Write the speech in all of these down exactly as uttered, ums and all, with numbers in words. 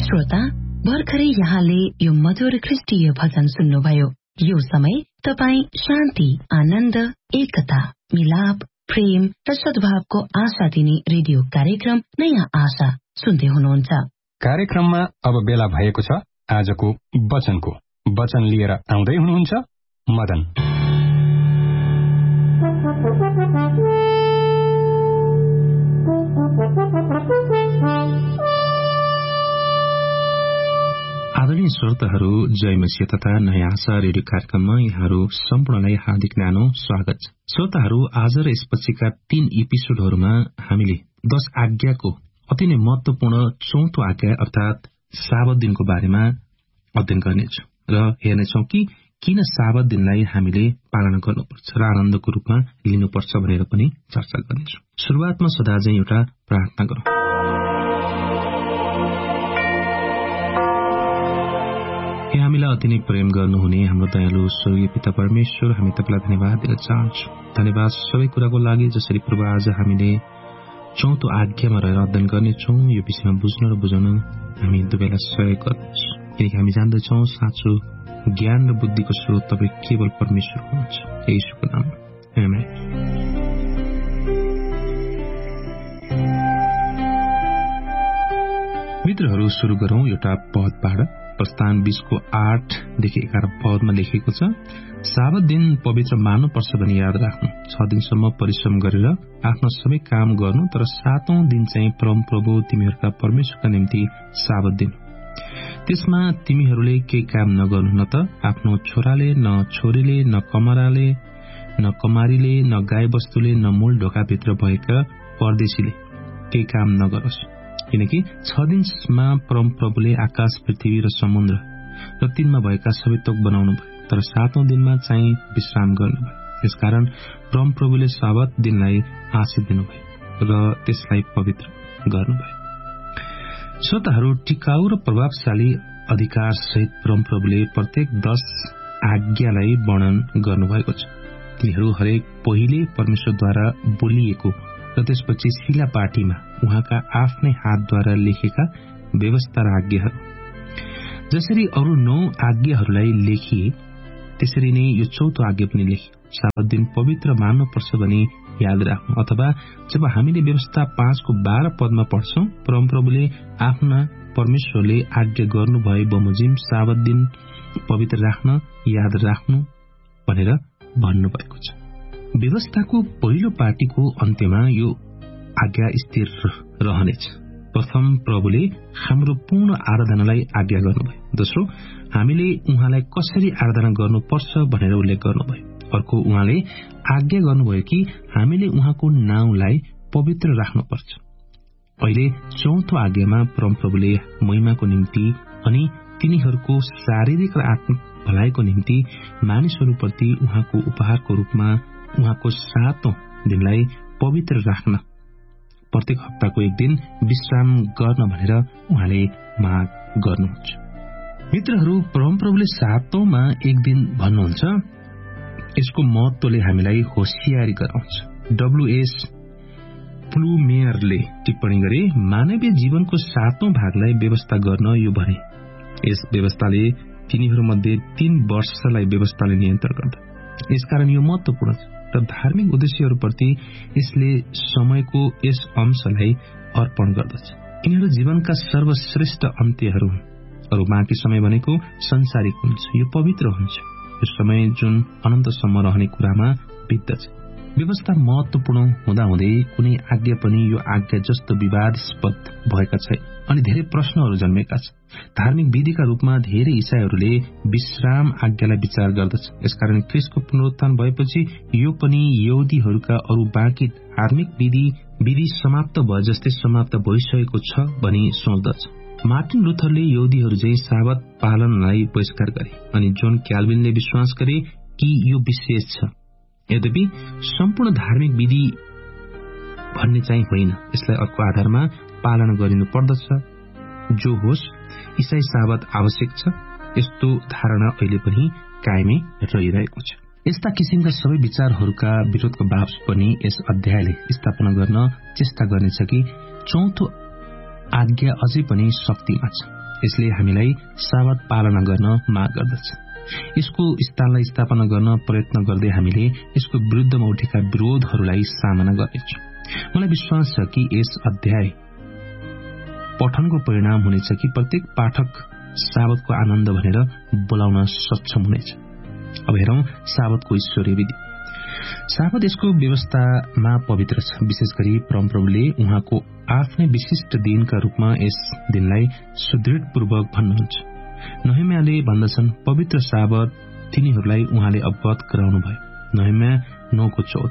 श्रोता, भर्खरै यहाँले यो मधुर ख्रिस्टीय भजन सुन्नुभयो। यो समय तपाईँ शान्ति, आनन्द, एकता, मिलाप, प्रेम र सद्भावको आशा दिने रेडियो कार्यक्रम नयाँ आशा सुन्दै हुनुहुन्छ। कार्यक्रममा अब बेला भएको छ आजको वचनको। वचन लिएर आउँदै हुनुहुन्छ मदन। आदरणीय श्रोताहरू, जय मसीह तथा नयाँ आशा रेडियो कार्यक्रममा यहाँहरू सम्पूर्णलाई हार्दिक न्यानो स्वागत छ। श्रोताहरू, आज र यसपछिका तीन एपिसोडहरूमा हामीले दश आज्ञाको अति नै महत्वपूर्ण चौथो आज्ञा अर्थात साबत दिनको बारेमा अध्ययन गर्नेछौँ र हेर्नेछौँ कि किन साबत दिनलाई हामीले पालना गर्नुपर्छ र आनन्दको रूपमा लिनुपर्छ भनेर पनि चर्चा गर्नेछौँ। सुरुवातमा सदा चाहिँ एउटा प्रार्थना गरौँ। हे हामीलाई अति नै प्रेम गर्नुहुने हाम्रो दयालु स्वर्गीय पिता परमेश्वर, हामी तपाईलाई धन्यवाद दिन चाहन्छौँ। धन्यवाद सबै कुराको लागि जसरी प्रभु आज हामीले चौथो आज्ञामा रहेर अध्ययन गर्नेछौँ। यो विषयमा बुझ्न र बुझाउन हामी दुवैलाई सहयोग गर्नुहोस्, किनकि हामी जान्दछौँ साँचो ज्ञान र बुद्धिको स्रोत तपाईँ केवल परमेश्वर हुनुहुन्छ। येशूको नाममा आमेन। मित्रहरू, सुरु गरौं एउटा पदबाट। प्रस्थान बीसको आठदेखि एघार पदमा लेखिएको छ, साबत दिन पवित्र मान्नुपर्छ भनी याद राख्नु। छ दिनसम्म परिश्रम गरेर आफ्नो सबै काम गर्नु, तर सातौं दिन चाहिँ परम प्रभु तिमीहरूका परमेश्वरका निम्ति साबत दिन। त्यसमा तिमीहरूले केही काम नगर्नु, न त आफ्नो छोराले, न छोरीले, न कमराले, न कमारीले, न गाई बस्तुले, न मूल ढोकाभित्र भएका परदेशीले केही काम नगरोस्। किनकि छ दिनमा परम प्रभुले आकाश, पृथ्वी र समुद्र र तिनमा भएका सबै थोक बनाउनु भयो, तर सातौं दिनमा चाहिँ विश्राम गर्नुभयो। त्यसकारण परम प्रभुले साबत दिनलाई आशीष दिनुभयो र त्यसलाई पवित्र गर्नुभयो। श्रोताहरू, टिकाउ र प्रभावशाली अधिकार सहित परम प्रभुले प्रत्येक दश आज्ञालाई वर्णन गर्नुभएको छ। तिनीहरू हरेक पहिले परमेश्वरद्वारा बोलिएको र त्यसपछि शिलापाटीमा उहाँका आफ्नै हातद्वारा लेखेका व्यवस्था र आज्ञाहरू। जसरी अरू नौ आज्ञाहरूलाई लेखिए त्यसरी नै यो चौथो आज्ञा पनि लेखियो, साबत दिन पवित्र मान्नुपर्छ भनी याद राख्नु। अथवा जब हामीले व्यवस्था पाँचको बाह्र पदमा पढ्छौं, परमप्रभुले आफ्ना परमेश्वरले आज्ञा गर्नुभए बमोजिम साबत दिन पवित्र राख्न याद राख्नु भनेर भन्नुभएको छ। व्यवस्थाको पहिलो पाटीको अन्त्यमा यो आज्ञा स्थिर रहनेछ। प्रथम, प्रभुले हाम्रो पूर्ण आराधनालाई आज्ञा गर्नुभयो। दोस्रो, हामीले उहाँलाई कसरी आराधना गर्नुपर्छ भनेर उल्लेख गर्नुभयो। अर्को, उहाँले आज्ञा गर्नुभयो कि हामीले उहाँको नाउँलाई पवित्र राख्नुपर्छ। अहिले चौथो आज्ञामा परमप्रभुले महिमाको निम्ति अनि तिनीहरूको शारीरिक र आत्मिक भलाइको निम्ति मानिसहरूप्रति उहाँको उपहारको रूपमा उहाँको सातौं दिनलाई पवित्र राख्न, प्रत्येक हप्ताको एक दिन विश्राम गर्न भनेर उहाँले माग गर्नुहुन्छ। मित्रहरू, परमप्रभुले सातौंमा एक दिन भन्नुहुन्छ, यसको महत्वले हामीलाई होशियारी गराउँछ। डब्ल्युएस प्लुमेयरले टिप्पणी गरे, मानवीय जीवनको सातौं भागलाई व्यवस्था गर्न यो भने। यस व्यवस्थाले तिनीहरूमध्ये तीन वर्षलाई व्यवस्थाले नियन्त्रण गर्छ। यसकारण यो महत्वपूर्ण छ र धार्मिक उद्देश्यहरूप्रति यसले समयको यस अंशलाई अर्पण गर्दछ। यिनीहरू जीवनका सर्वश्रेष्ठ अन्त्यहरू हुन्। अरू बाँकी समय भनेको संसारिक हुन्छ, यो पवित्र हुन्छ। यो समय जुन अनन्तसम्म रहने कुरामा बित्दछ। व्यवस्था महत्वपूर्ण हुँदाहुँदै कुनै आज्ञा पनि यो आज्ञा जस्तो विवादास्पद भएका छैन अनि धेरै प्रश्नहरू जन्मेका छन्। धार्मिक विधिका रूपमा धेरै इसाईहरूले विश्राम आज्ञालाई विचार गर्दछ। यसकारण ख्रीष्टको पुनरुत्थान भएपछि यो पनि यहुदीहरूका अरू बाँकी धार्मिक विधि विधि समाप्त भए जस्तै समाप्त भइसकेको छ भनी सोच्दछ। मार्टिन लुथरले यहुदीहरू चाहिँ साबत पालनलाई बहिष्कार गरे अनि जोन क्याल्भिनले विश्वास गरे कि यो विशेष छ। यद्यपि सम्पूर्ण धार्मिक विधि भन्ने चाहिँ होइन, यसलाई अर्को आधारमा पालना गरिनु पर्दछ। जो होस्, ईसाई साबत आवश्यक छ, यस्तो धारणा अहिले पनि कायमै रहिरहेको छ। यस्ता किसिमका सबै विचारहरूका विरोधको बावजुद पनि यस अध्यायले स्थापना गर्न चेष्टा गर्नेछ कि चौथो आज्ञा अझै पनि शक्तिमा छ। यसले हामीलाई साबत पालना गर्न माग गर्दछ। यसको स्थानलाई स्थापना गर्न प्रयत्न गर्दै हामीले यसको विरुद्धमा उठेका विरोधहरूलाई सामना गर्नेछौँ। मलाई विश्वास छ कि यस अध्याय पठनको परिणाम हुनेछ कि प्रत्येक पाठक साबतको आनन्द भनेर बोलाउन सक्षम हुनेछ। अब हेरौं साबतको ईश्वरीय विधि। साबत यसको व्यवस्थामा पवित्र छ। विशेष गरी परमप्रभुले उहाँको आफ्नै विशिष्ट दिनका रूपमा यस दिनलाई सुदृढपूर्वक भन्नुहुन्छ। नहम्याले भन्दछन्, पवित्र साबत तिनीहरूलाई उहाँले अवगत गराउनु भयो। नहम्या नौको चौध।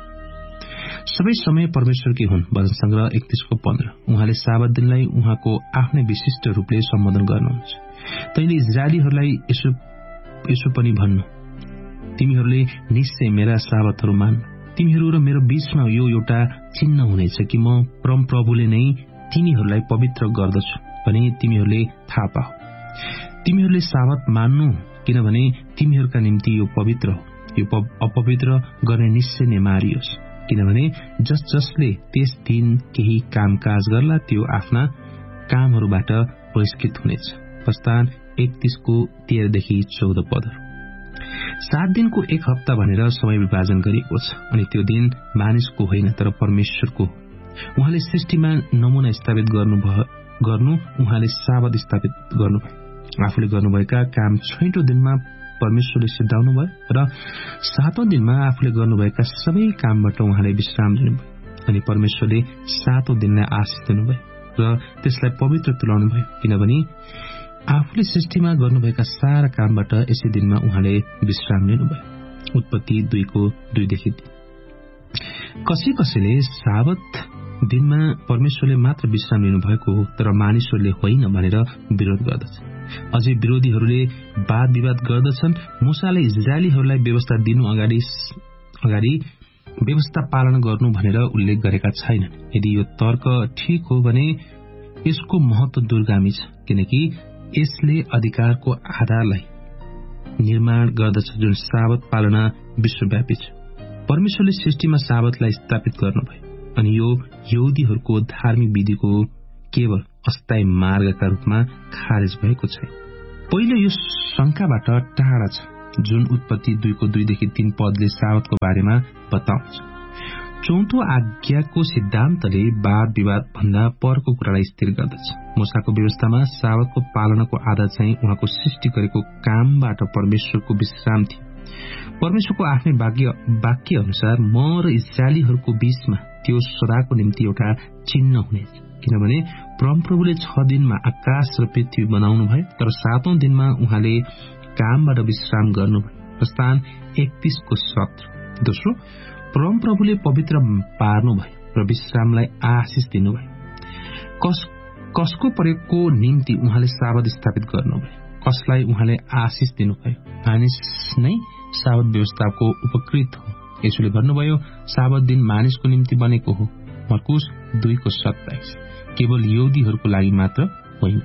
सबै समय परमेश्वरकै हुन्। वचन संग्रह एकतीसको पन्ध्र। उहाँले साबत दिनलाई उहाँको आफ्नै विशिष्ट रूपले सम्बोधन गर्नुहुन्छ। तैले इजरायलीहरूलाई यसो यसो पनि भन्नु, तिमीहरूले निश्चय मेरा साबतहरू मान। तिमीहरू र मेरो बीचमा यो एउटा चिन्ह हुनेछ कि म परमप्रभुले नै तिनीहरूलाई पवित्र गर्दछु भने तिमीहरूले थाहा पाऊ। तिमीहरूले साबत मान्नु, किनभने तिमीहरूका निम्ति यो पवित्र हो। यो अपवित्र गर्ने निश्चय नै मारियोस्, किनभने जस जसले त्यस दिन केही कामकाज गर्ला त्यो आफ्ना कामहरूबाट बहिष्कृत हुनेछ। प्रस्थान एकतीसको तेह्रदेखि चौध पदहरू। सात दिनको एक हप्ता भनेर समय विभाजन गरिएको छ अनि त्यो दिन मानिसको होइन तर परमेश्वरको। उहाँले सृष्टिमा नमुना स्थापित गर्नु गर्नु उहाँले साबत स्थापित गर्नुभयो। आफूले गर्नुभएका काम छैटौं दिनमा परमेश्वरले सिद्धाउनु भयो र सातौं दिनमा आफूले गर्नुभएका सबै कामबाट उहाँले विश्राम दिनुभयो। अनि परमेश्वरले सातौं दिनलाई आशिष दिनुभयो र त्यसलाई पवित्र तुल्याउनु भयो, किनभने आफूले सृष्टिमा गर्नुभएका सारा कामबाट यसै दिनमा उहाँले विश्राम लिनुभयो। उत्पत्ति दुईको दुईदेखि तीन। कसै कसैले साबत दिनमा परमेश्वरले मात्र विश्राम लिनुभएको हो तर मानिसहरूले होइन भनेर विरोध गर्दछ। अझै विरोधीहरूले वाद विवाद गर्दछन्। मूसाले इजरायलीहरूलाई व्यवस्था दिनु अगाडि अगाडि व्यवस्था पालन गर्नु भनेर उल्लेख गरेका छैनन्। यदि यो तर्क ठिक हो भने यसको महत्व दूरगामी छ, किनकि यसले अधिकारको आधारलाई निर्माण गर्दछ जुन साबत पालना विश्वव्यापी छ। परमेश्वरले सृष्टिमा साबतलाई स्थापित गर्नुभयो अनि यो यहुदीहरूको धार्मिक विधिको केवल अस्थायी मार्गका रूपमा खारेज भएको छ। पहिलो यो शंकाबाट टाढा छ जुन उत्पत्ति दुईको दुईदेखि तीन पदले साबतको बारेमा बताउँछ। चौथो आज्ञाको सिद्धान्तले वाद विवाद भन्दा परको कुरालाई स्थिर गर्दछ। मूसाको व्यवस्थामा साबतको पालनाको आधार चाहिँ उहाँको सृष्टि गरेको कामबाट परमेश्वरको विश्राम थियो। परमेश्वरको आफ्नै वाक्य वाक्य अनुसार म र इजरायलीहरूको बीचमा त्यो सदाको निम्ति एउटा चिन्ह हुनेछ, किनभने परमप्रभुले छ दिनमा आकाश र पृथ्वी बनाउनु भयो तर सातौं दिनमा उहाँले कामबाट विश्राम गर्नुभयो। प्रस्थान एकतीसको सत्र। दोस्रो, परमप्रभुले पवित्र पार्नुभयो र विश्रामलाई आशिष दिनुभयो। कस कसको प्रयोगको निम्ति उहाँले साबत स्थापित गर्नुभयो, कसलाई उहाँले आशिष दिनुभयो? मानिस नै साबत व्यवस्थाको उपकृत हो। यसोले भन्नुभयो साबत दिन मानिसको निम्ति बनेको हो। मर्कुस दुईको सत्ताइस। केवल यहुदीहरूको लागि मात्र होइन।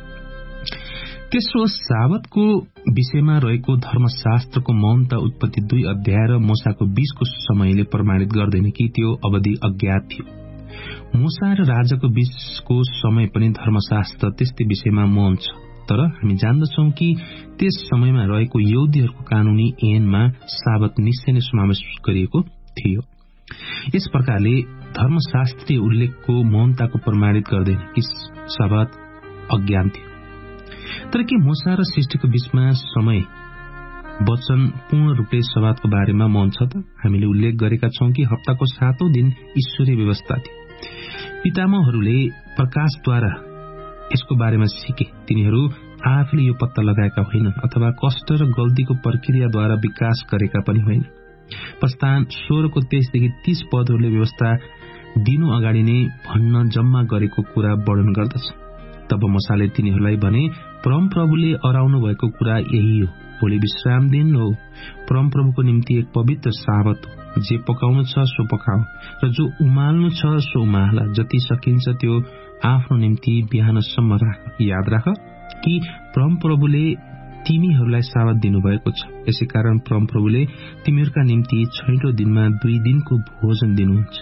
तेस्रो, साबतको विषयमा रहेको धर्मशास्त्रको मौनता उत्पत्ति दुई अध्याय र मूसाको बीचको समयले प्रमाणित गर्दैन कि त्यो अवधि अज्ञात थियो। मूसा र राजाको बीचको समय पनि धर्मशास्त्र त्यस्तै विषयमा मौन छ, तर हामी जान्दछौं कि त्यस समयमा रहेको यहुदीहरूको कानूनी ऐनमा साबत निश्चय नै समावेश गरिएको थियो। यस प्रकारले धर्मशास्त्रीय उल्लेखको मौनताको प्रमाणित गर्दैन कि साबत अज्ञान थियो। तर के मूसा र सृष्टिको बीचमा समय वचन पूर्ण रूपले साबतको बारेमा मौन छ त? हामीले उल्लेख गरेका छौं कि हप्ताको सातौं दिन ईश्वरीय व्यवस्था थियो। पितामहहरूले प्रकाशद्वारा यसको बारेमा सिके। तिनीहरू आफूले यो पत्ता लगाएका होइनन् अथवा कष्ट र गल्तीको प्रक्रियाद्वारा विकास गरेका पनि होइन। प्रस्थान सोह्रको तेइसदेखि तीस पदहरूले व्यवस्था दिनु अगाडि नै भन्न जम्मा गरेको कुरा वर्णन गर्दछ। तब मूसाले तिनीहरूलाई भने, परमप्रभुले अराउनु भएको कुरा यही हो। भोलि विश्राम दिन हो, परमप्रभुको निम्ति एक पवित्र साबत हो। जे पकाउनु छ सो पकाऊ र जो उमाल्नु छ सो उमाला। जति सकिन्छ त्यो आफ्नो निम्ति बिहानसम्म राख। याद राख कि परमप्रभुले तिमीहरूलाई साबत दिनुभएको छ। यसै कारण परमप्रभुले तिमीहरूका निम्ति छैटौं दिनमा दुई दिनको भोजन दिनुहुन्छ।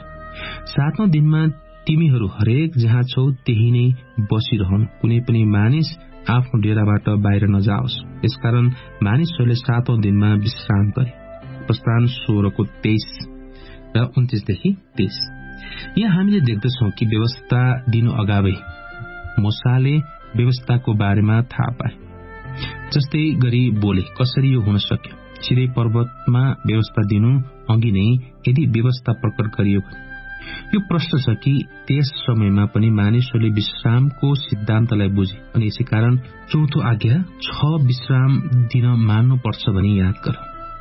सातौं दिनमा तिमीहरू हरेक जहाँ छौ त्यही नै बसिरहनु। कुनै पनि मानिस आफ्नो डेराबाट बाहिर नजाओस्। यसकारण मानिसहरूले सातौं दिनमा विश्राम गरे। प्रस्थान सोह्रको तेइस र उन्तिसदेखि तेइस। यहाँ हामीले देख्दछौं कि व्यवस्था दिनु अगावै मूसाले व्यवस्थाको बारेमा थाहा पाए। जस्तै गरी बोले, कसरी यो हुन सक्यो? सिधै पर्वतमा व्यवस्था दिनु अघि नै यदि व्यवस्था प्रकट गरियो भने यो प्रश्न छ कि त्यस समयमा पनि मानिसहरूले विश्रामको सिद्धान्तलाई बुझे अनि यसै कारण चौथो आज्ञा छ विश्राम दिन मान्नुपर्छ भनी याद गर।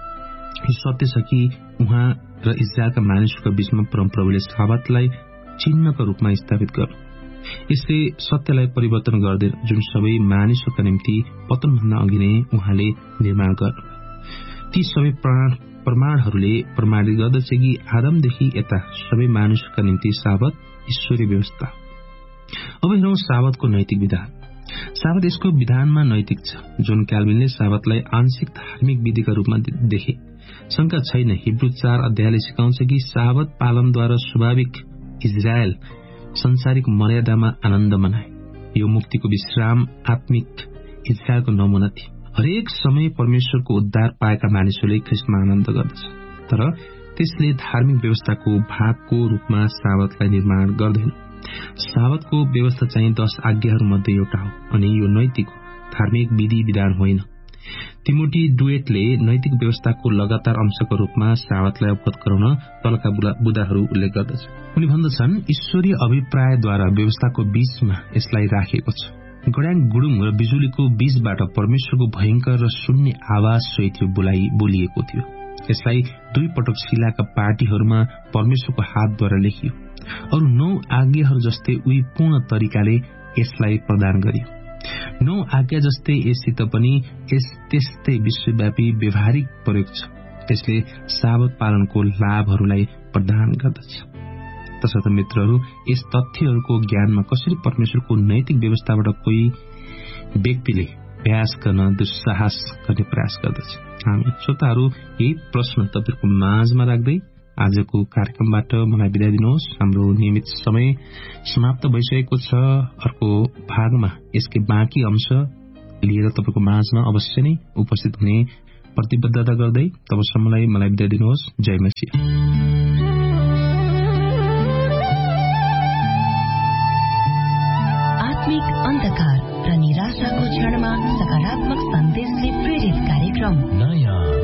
यो सत्य छ कि उहाँ र इजरायलका मानिसहरूको बीचमा परमप्रभुले साबतलाई चिन्हका रूपमा स्थापित गर्नु। यसले सत्यलाई परिवर्तन गर्दैन जुन सबै मानिसहरूका निम्ति पतनभन्दा अघि नै उहाँले निर्माण गर्नु। ती सबै प्रमाणहरूले प्रमाणित गर्दछ कि आदमदेखि यता सबै मानिसहरूका निम्ति साबत ईश्वरीय व्यवस्था। अब हेरौं साबतको नैतिक विधान। साबत यसको विधानमा नैतिक छ। जोन क्याल्भिनले साबतलाई आंशिक धार्मिक विधिका रूपमा देखे। शंका छैन, हिब्रू चार अध्यायले सिकाउँछ कि साबत पालनद्वारा स्वाभाविक इजरायल संसारिक मर्यादामा आनन्द मनाए। यो मुक्तिको विश्राम आत्मिक इजरायलको नमूना थियो। हरेक समय परमेश्वरको उद्धार पाएका मानिसहरूले ख्रिस्टमा आनन्द गर्दछ, तर त्यसले धार्मिक व्यवस्थाको भागको रूपमा साबतलाई निर्माण गर्दैन। साबतको व्यवस्था चाहिँ दश आज्ञाहरू मध्ये एउटा हो अनि यो नैतिक हो, धार्मिक विधि विधान होइन। तिमोथी डुएटले नैतिक व्यवस्थाको लगातार अंशको रूपमा साबतलाई अवगत गराउन तलका बुदाहरू उल्लेख गर्दछ। उनी भन्दछन्, ईश्वरीय अभिप्रायद्वारा व्यवस्थाको बीचमा यसलाई राखिएको छ। गड्याङ गुडुङ र बिजुलीको बीचबाट परमेश्वरको भयंकर र शून्य आवाज सहित यो बोलाइ बोलिएको थियो। यसलाई दुई पटक शिलाका पार्टीहरूमा परमेश्वरको हातद्वारा लेखियो। अरू नौ आज्ञाहरू जस्तै उही पूर्ण तरिकाले यसलाई प्रदान गरियो। नौ आज्ञा जस्तै यससित पनि यस त्यस्तै विश्वव्यापी व्यवहारिक प्रयोग छ। त्यसले साबत पालनको लाभहरूलाई प्रदान गर्दछ। तसर्थ मित्रहरू, यस तथ्यहरूको ज्ञानमा कसरी परमेश्वरको नैतिक व्यवस्थाबाट कोही व्यक्तिले अभ्यास गर्न दुस्साहस गर्ने प्रयास गर्दछ। हामी श्रोताहरू यही प्रश्न तपाईहरुको माझमा राख्दै आजको कार्यक्रमबाट मलाई बिदा दिनुहोस्। हाम्रो नियमित समय समाप्त भइसकेको छ। अर्को भागमा यसकै बाँकी अंश लिएर तपाईको माझमा अवश्य नै उपस्थित हुने प्रतिबद्धता गर्दै तबसम्मलाई मलाई बिदा दिनुहोस्। जय मसीह। आत्मिक अन्धकार र निराशाको क्षणमा सकारात्मक सन्देशले प्रेरित कार्यक्रम नयाँ